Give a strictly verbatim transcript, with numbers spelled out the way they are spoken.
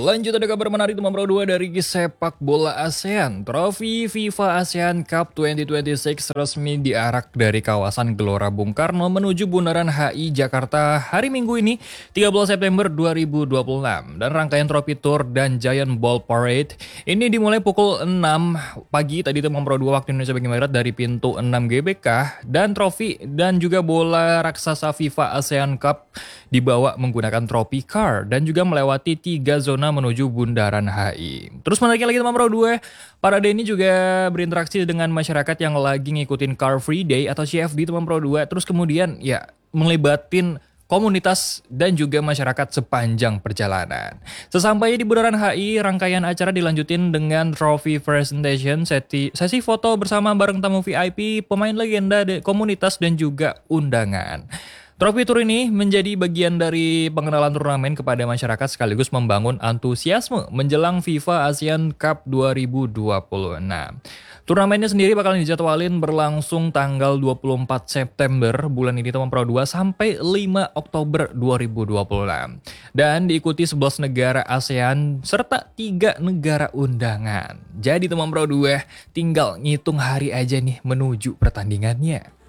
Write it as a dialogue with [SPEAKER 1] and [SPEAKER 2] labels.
[SPEAKER 1] Lanjut ada kabar menarik teman Pro dua dari sepak bola ASEAN. Trofi FIFA ASEAN Cup dua ribu dua puluh enam resmi diarak dari kawasan Gelora Bung Karno menuju Bundaran H I Jakarta hari Minggu ini tiga belas September dua ribu dua puluh enam. Dan rangkaian Trofi Tour dan Giant Ball Parade ini dimulai pukul enam pagi tadi teman Pro dua waktu Indonesia bagian Barat dari pintu enam G B K, dan trofi dan juga bola raksasa FIFA ASEAN Cup dibawa menggunakan trofi car dan juga melewati tiga zona menuju Bundaran H I. Terus menariknya lagi teman Pro dua, parade ini juga berinteraksi dengan masyarakat yang lagi ngikutin Car Free Day atau C F D teman Pro dua. Terus kemudian ya melibatin komunitas dan juga masyarakat sepanjang perjalanan. Sesampainya di Bundaran H I, rangkaian acara dilanjutin dengan trophy presentation, sesi, sesi foto bersama bareng tamu V I P, pemain legenda, komunitas dan juga undangan. Trofi Tour ini menjadi bagian dari pengenalan turnamen kepada masyarakat sekaligus membangun antusiasme menjelang FIFA ASEAN Cup dua ribu dua puluh enam. Turnamennya sendiri bakalan dijadwalin berlangsung tanggal dua puluh empat September bulan ini teman Pro dua sampai lima Oktober dua ribu dua puluh enam. Dan diikuti sebelas negara ASEAN serta tiga negara undangan. Jadi teman Pro dua tinggal ngitung hari aja nih menuju pertandingannya.